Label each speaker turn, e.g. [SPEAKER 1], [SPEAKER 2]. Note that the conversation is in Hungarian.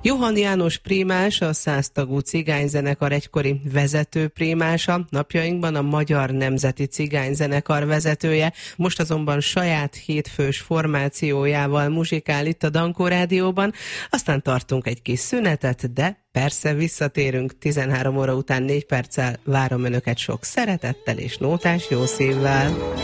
[SPEAKER 1] Johann János prímás, a 100 tagú cigányzenekar egykori vezető prímása, napjainkban a Magyar Nemzeti Cigányzenekar vezetője, most azonban saját hétfős formációjával muzsikál itt a Dankó Rádióban, aztán tartunk egy kis szünetet, de persze visszatérünk 13 óra után 4 perccel, várom Önöket sok szeretettel és nótás jó szívvel.